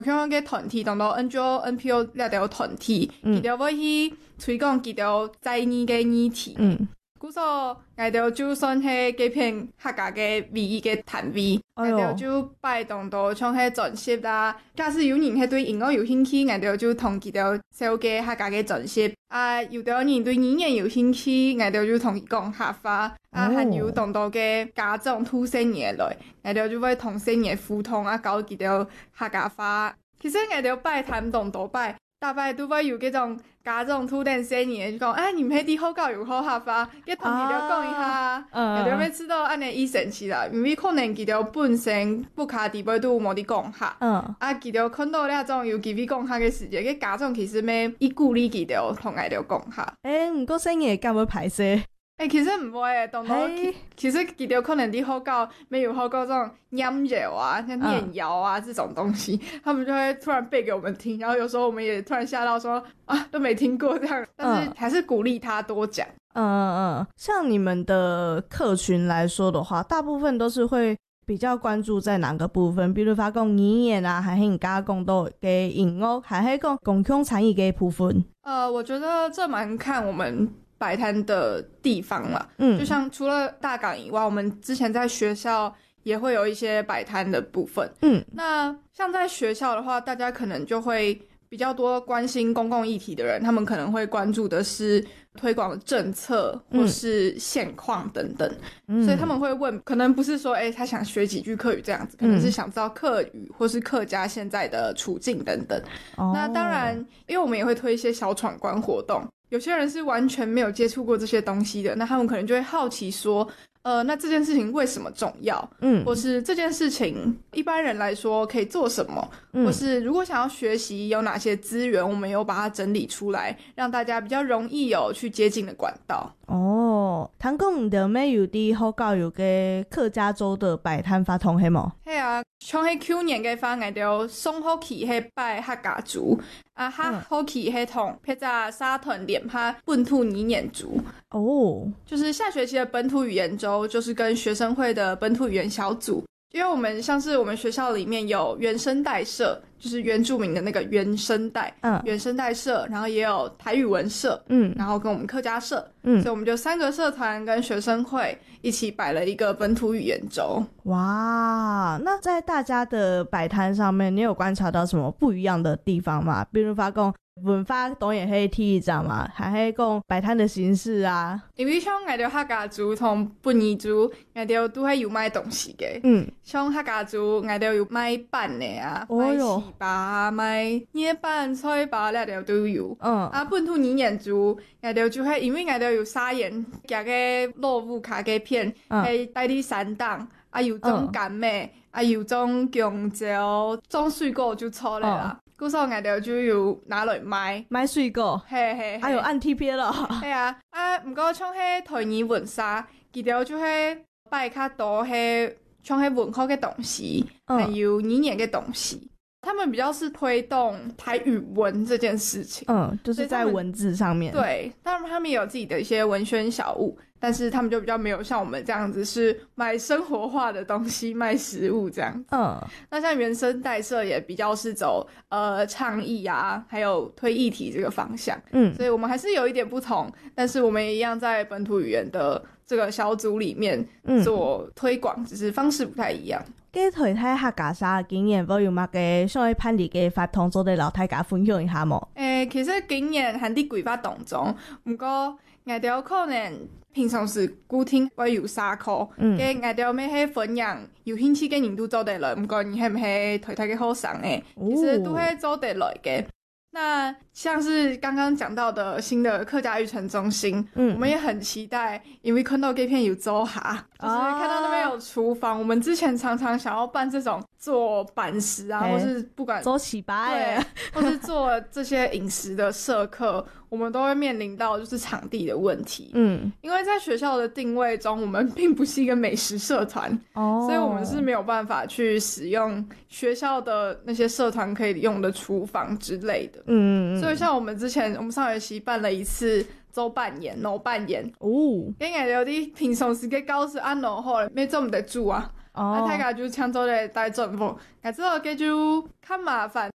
像个团体当到 NGO、NPO 那条团体，伊就要去推广伊条在意个议题。故说我哋就算迄几片客家嘅美意嘅摊位，我哋就摆动到像迄전시啦。假使有人迄对音乐有兴趣，我哋就同佢哋小嘅客家嘅전시。有啲人對語言有興趣，我哋就同佢講客話。還有當到嘅家長土生嘢來，我哋就會同生嘢互通教佢哋客家話。其實我哋擺攤當到擺。大擺都會有嗰種家長土定生嘢，就講你唔係啲好教育好客話，佢同佢哋講一下，佢哋要知道安尼意思起來，因為可能佢哋本身不卡地位都冇啲講下，佢哋看到呢種有機會講下嘅時節，佢家長其實咩一鼓勵佢哋同佢哋講下。 唔過生嘢敢會排泄？ 其實唔會嘅，當到其實佢哋可能啲好教沒有好教這種音樂啊、像念謠啊這種東西，他們就會突然背給我們聽，然後有時候我們也突然嚇到說都沒聽過這樣，但是還是鼓勵他多講。 像你們的客群來說的話，大部分都是會比較關注在哪個部分？比如說講語言啊，還是你剛剛講到嘅音樂，還是講共享參與嘅部分？ 我覺得這蠻看我們擺攤的地方啦，就像除了大港以外，我們之前在學校也會有一些擺攤的部分。那像在學校的話，大家可能就會比較多關心公共議題的人，他們可能會關注的是推廣的政策或是現況等等，所以他們會問，可能不是說他想學幾句客語這樣子，可能是想知道客語或是客家現在的處境等等。那當然因為我們也會推一些小闖關活動，有些人是完全沒有接觸過這些東西的，那他們可能就會好奇說那這件事情為什麼重要？或是這件事情一般人來說可以做什麼？或是如果想要學習有哪些資源，我們有把它整理出來，讓大家比較容易有去接近的管道。 聽講唔到咩有啲好教育嘅客家州的擺攤發通係冇？ 係啊，像係去年嘅發藝就送好去係擺客家族好去係同譬如沙屯連拍本土語言族。就是下學期的本土語言週，就是跟學生會的本土語言小組，因為我們像是我們學校裡面有原聲帶社，就是原住民的那個原聲帶，原聲帶社，然後也有台語文社，然後跟我們客家社，所以我們就3個社團跟學生會一起擺了一個本土語言週。 哇，那在大家的擺攤上面，你有觀察到什麼不一樣的地方嗎？比如發講文化當然係提倡嘛，還係講擺攤的形式啊。 因為像我哋客家族同本彝族，我哋都係有賣東西嘅。像客家族，我哋有賣板的啊，賣糍粑啊，賣捏板、菜粑那條都有。本土語言族，我哋就係因為我哋有沙鹽加個蘿蔔卡嘅片，係帶啲山檔，有種乾咩，有種香蕉，種水果就錯了啦。嗰時候我哋就有拿來賣水果，還有按 TP 咯。 係啊，唔過像係台語文沙，佢哋就係擺較多係像係文化嘅東西，還有語言嘅東西。他們比較是推動台語文這件事情， 就是在文字上面。 對，當然他們也有自己的一些文宣小物，但是他們就比較沒有像我們這樣子是賣生活化的東西，賣食物這樣子。那像原聲帶社也比較是走倡議啊，還有推議題這個方向。所以我們還是有一點不同，但是我們也一樣在本土語言的這個小組裡面做推廣，只是方式不太一樣。 嘅推睇客家沙經驗，有乜嘅想去攀離嘅法通做啲老大家分享一下冇？ 其實經驗喺啲規劃當中，不過我哋可能平常時固定會有3課，嘅我哋咩係分享有興趣嘅人都做得來，不過你係唔係推睇嘅學生誒，其實都會做得來嘅。那像是剛剛講到的新的客家育成中心，我們也很期待，因為看到這片有做下，就是看到那邊有廚房，我們之前常常想要辦這種做板食啊，或是不管做糍粑， 對，或是做這些飲食的社課，我們都會面臨到就是場地的問題。因為在學校的定位中，我們並不是一個美食社團，所以我們是沒有辦法去使用學校的那些社團可以用的廚房之類的。所以像我們上學期辦了一次做扮演，攞扮演，因為有啲平常時嘅教室安攞好，咩做唔得住啊。 哦， 大家就抢走咧大政府，但之后佮就较麻烦，